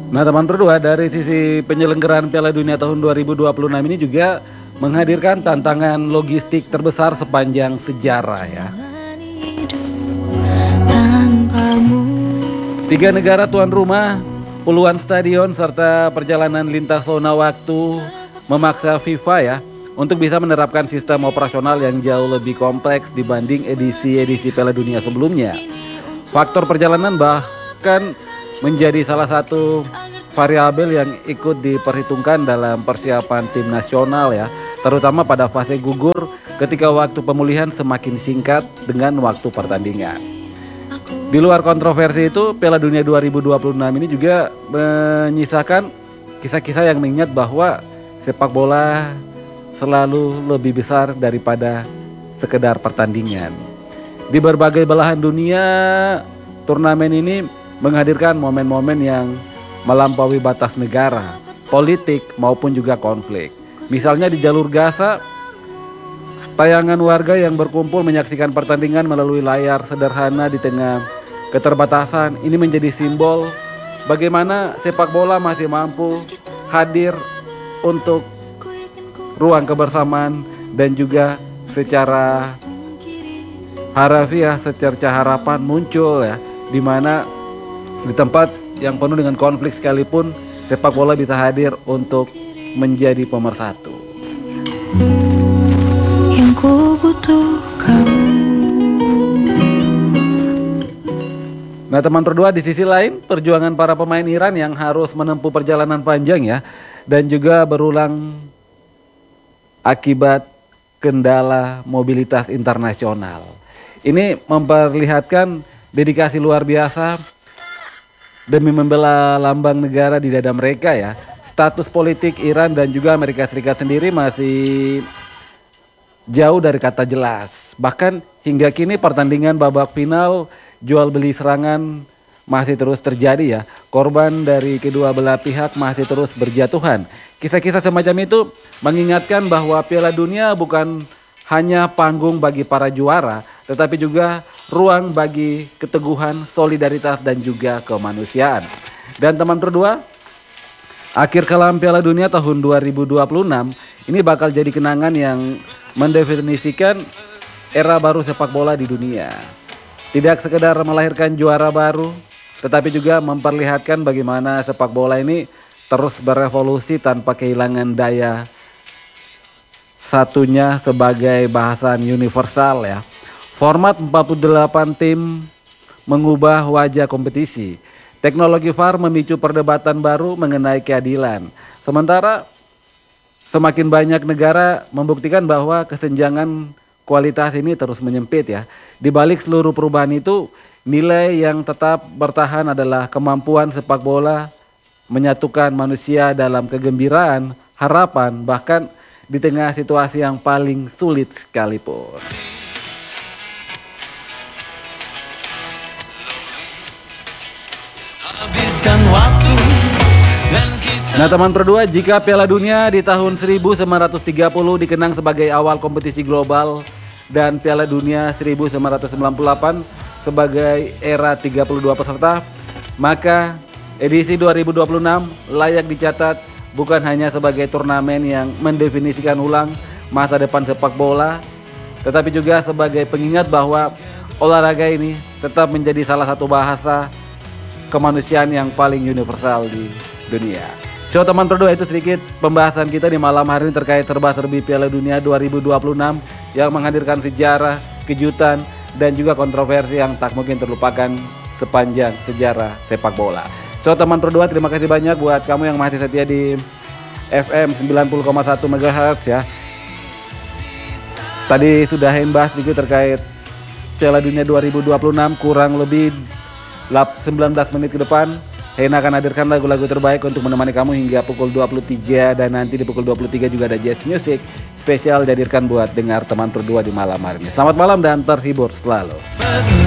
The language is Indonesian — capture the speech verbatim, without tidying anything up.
Nah teman berdua, dari sisi penyelenggaraan Piala Dunia tahun dua ribu dua puluh enam ini juga menghadirkan tantangan logistik terbesar sepanjang sejarah ya. Tiga negara tuan rumah, puluhan stadion serta perjalanan lintas zona waktu memaksa FIFA ya untuk bisa menerapkan sistem operasional yang jauh lebih kompleks dibanding edisi-edisi Piala Dunia sebelumnya. Faktor perjalanan bahkan menjadi salah satu variabel yang ikut diperhitungkan dalam persiapan tim nasional ya, terutama pada fase gugur ketika waktu pemulihan semakin singkat dengan waktu pertandingan. Di luar kontroversi itu, Piala Dunia dua ribu dua puluh enam ini juga menyisakan kisah-kisah yang mengingat bahwa sepak bola selalu lebih besar daripada sekedar pertandingan. Di berbagai belahan dunia, turnamen ini menghadirkan momen-momen yang melampaui batas negara, politik maupun juga konflik. Misalnya di jalur Gaza, tayangan warga yang berkumpul menyaksikan pertandingan melalui layar sederhana di tengah keterbatasan ini menjadi simbol bagaimana sepak bola masih mampu hadir untuk ruang kebersamaan dan juga secara harafiah, secerca harapan muncul ya, di mana di tempat yang penuh dengan konflik sekalipun sepak bola bisa hadir untuk menjadi pemersatu. Yang ku butuh kamu. Nah teman berdua, di sisi lain perjuangan para pemain Iran yang harus menempuh perjalanan panjang ya, dan juga berulang akibat kendala mobilitas internasional. Ini memperlihatkan dedikasi luar biasa demi membela lambang negara di dada mereka ya. Status politik Iran dan juga Amerika Serikat sendiri masih jauh dari kata jelas. Bahkan hingga kini pertandingan babak final jual beli serangan masih terus terjadi ya. Korban dari kedua belah pihak masih terus berjatuhan. Kisah-kisah semacam itu mengingatkan bahwa Piala Dunia bukan hanya panggung bagi para juara, tetapi juga ruang bagi keteguhan, solidaritas dan juga kemanusiaan. Dan teman berdua, akhir kelam Piala Dunia tahun dua ribu dua puluh enam ini bakal jadi kenangan yang mendefinisikan era baru sepak bola di dunia. Tidak sekedar melahirkan juara baru, tetapi juga memperlihatkan bagaimana sepak bola ini terus berevolusi tanpa kehilangan daya satunya sebagai bahasan universal ya. Format empat puluh delapan tim mengubah wajah kompetisi. Teknologi V A R memicu perdebatan baru mengenai keadilan. Sementara semakin banyak negara membuktikan bahwa kesenjangan kualitas ini terus menyempit ya. Di balik seluruh perubahan itu, nilai yang tetap bertahan adalah kemampuan sepak bola menyatukan manusia dalam kegembiraan, harapan, bahkan di tengah situasi yang paling sulit sekalipun. Nah teman berdua, jika Piala Dunia di tahun seribu sembilan ratus tiga puluh dikenang sebagai awal kompetisi global dan Piala Dunia seribu sembilan ratus sembilan puluh delapan sebagai era tiga puluh dua peserta, maka edisi dua ribu dua puluh enam layak dicatat bukan hanya sebagai turnamen yang mendefinisikan ulang masa depan sepak bola, tetapi juga sebagai pengingat bahwa olahraga ini tetap menjadi salah satu bahasa kemanusiaan yang paling universal di dunia. So teman berdua, itu sedikit pembahasan kita di malam hari ini terkait serba-serbi Piala Dunia dua ribu dua puluh enam yang menghadirkan sejarah, kejutan, dan juga kontroversi yang tak mungkin terlupakan sepanjang sejarah sepak bola. So teman berdua, terima kasih banyak buat kamu yang masih setia di F M sembilan puluh koma satu megahertz ya. Tadi sudah bahas sedikit terkait Piala Dunia dua ribu dua puluh enam, kurang lebih sembilan belas menit ke depan Hena akan hadirkan lagu-lagu terbaik untuk menemani kamu hingga pukul dua puluh tiga, dan nanti di pukul dua puluh tiga juga ada jazz music spesial dihadirkan buat dengar teman berdua di malam hari ini. Selamat malam dan terhibur selalu.